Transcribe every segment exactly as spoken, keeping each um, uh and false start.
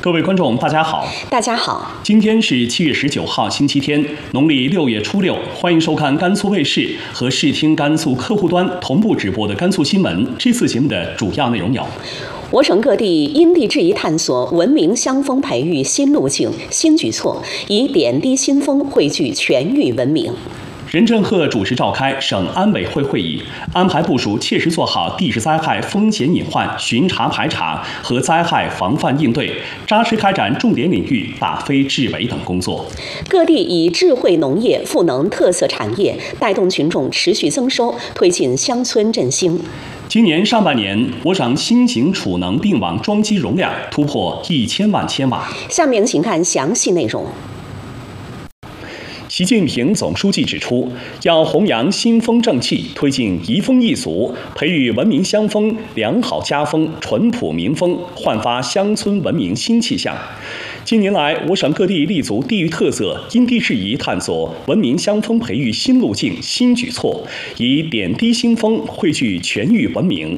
各位观众，大家好。 大家好。 今天是七月十九号，星期天，农历六月初六。欢迎收看甘肃卫视和视听甘肃客户端同步直播的甘肃新闻。这次节目的主要内容有： 我省各地因地制宜探索文明乡风培育新路径、新举措，以点滴新风汇聚全域文明。 任正鹤主持召开省安委会会议，安排部署切实做好地质灾害风险隐患巡查排查和灾害防范应对，扎实开展重点领域打非治伪等工作。 各地以智慧农业赋能特色产业，带动群众持续增收，推进乡村振兴。 今年上半年，我省新型储能并网装机容量突破一千万千瓦。 下面请看详细内容。 习近平总书记指出，要弘扬新风正气，推进移风易俗，培育文明乡风、良好家风、淳朴民风，焕发乡村文明新气象。近年来，我省各地立足地域特色，因地制宜探索文明乡风培育新路径、新举措，以点滴新风汇聚全域文明。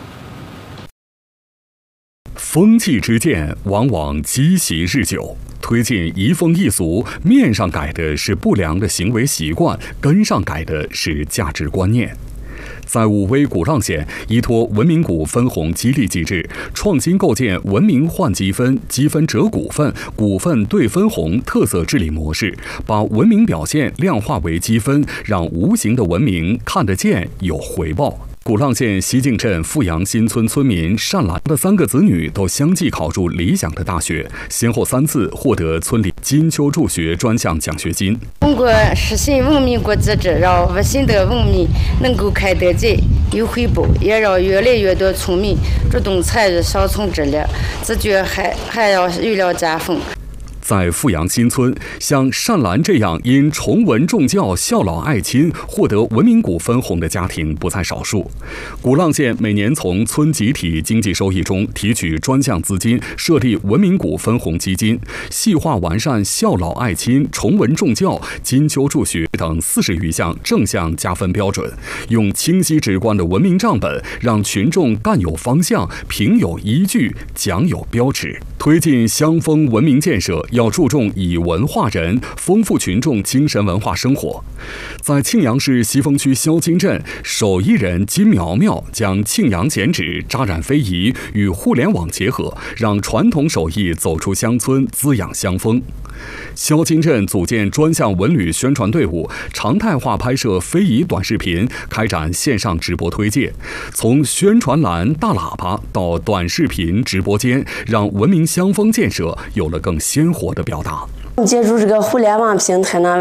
风气之见，往往积习日久。推进移风易俗，面上改的是不良的行为习惯，根上改的是价值观念。在武威古浪县，依托文明股分红激励机制，创新构建文明换积分、积分折股份、股份兑分红特色治理模式，把文明表现量化为积分，让无形的文明看得见、有回报。古浪县西径镇富阳新村村民单兰的三个子女都相继考入理想的大学，先后三次获得村里金秋助学专项奖学金。 通过实现文明国资质，让我新的文明能够开得见、有回报，也让越来越多村民主动参与乡村治理，自觉还还要有了家风。 在富阳新村，像单兰这样因崇文重教、孝老爱亲获得文明股分红的家庭不在少数。古浪县每年从村集体经济收益中提取专项资金，设立文明股分红基金，细化完善孝老爱亲、崇文重教、金秋助学等四十余项正向加分标准，用清晰直观的文明账本，让群众干有方向、评有依据、奖有标尺。推进乡风文明建设，要注重以文化人，丰富群众精神文化生活。在庆阳市西峰区肖金镇，手艺人金苗苗将庆阳剪纸、扎染非遗与互联网结合，让传统手艺走出乡村，滋养乡风。肖金镇组建专项文旅宣传队伍，常态化拍摄非遗短视频，开展线上直播推介，从宣传栏、大喇叭到短视频直播间，让文明乡风建设有了更鲜活的表达。 借助这个互联网平台呢，